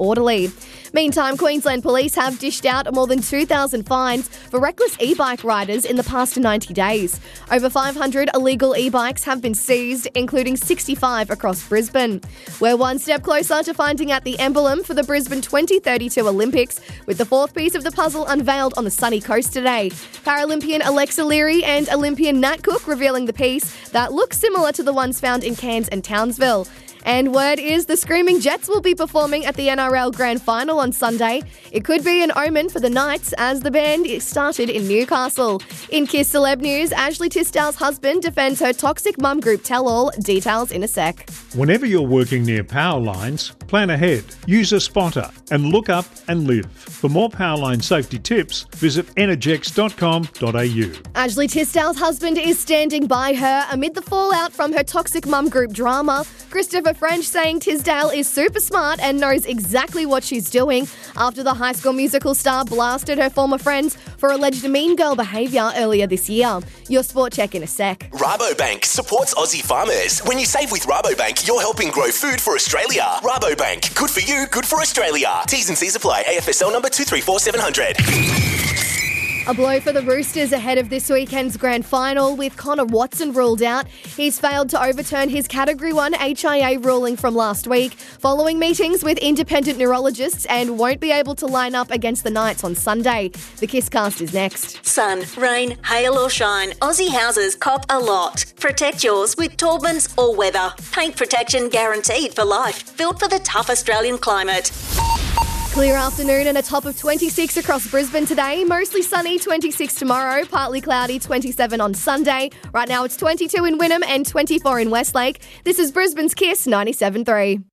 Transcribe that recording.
orderly. Meantime, Queensland Police have dished out more than 2,000 fines for reckless e-bike riders in the past 90 days. Over 500 illegal e-bikes have been seized, including 65 across Brisbane. We're one step closer to finding out the emblem for the Brisbane 2032 Olympics, with the fourth piece of the puzzle unveiled on the sunny coast today. Paralympian Alexa Leary and Olympian Nat Cook revealing the piece that looks similar to the ones found in Cairns and Townsville. And word is the Screaming Jets will be performing at the NRL Grand Final on Sunday. It could be an omen for the Knights as the band started in Newcastle. In Kiss Celeb News, Ashley Tisdale's husband defends her toxic mum group tell-all. Details in a sec. Whenever you're working near power lines, plan ahead, use a spotter and look up and live. For more powerline safety tips, visit energex.com.au. Ashley Tisdale's husband is standing by her amid the fallout from her toxic mum group drama. Christopher French saying Tisdale is super smart and knows exactly what she's doing after the High School Musical star blasted her former friends for alleged mean girl behaviour earlier this year. Your sport check in a sec. Rabobank supports Aussie farmers. When you save with Rabobank, you're helping grow food for Australia. Rabobank, good for you, good for Australia. T's and C's apply. AFSL number 234700. A blow for the Roosters ahead of this weekend's grand final with Connor Watson ruled out. He's failed to overturn his Category 1 HIA ruling from last week following meetings with independent neurologists and won't be able to line up against the Knights on Sunday. The Kisscast is next. Sun, rain, hail or shine, Aussie houses cop a lot. Protect yours with Taubman's All Weather. Paint protection guaranteed for life. Built for the tough Australian climate. Clear afternoon and a top of 26 across Brisbane today. Mostly sunny, 26 tomorrow. Partly cloudy, 27 on Sunday. Right now it's 22 in Wynnum and 24 in Westlake. This is Brisbane's Kiss 97.3.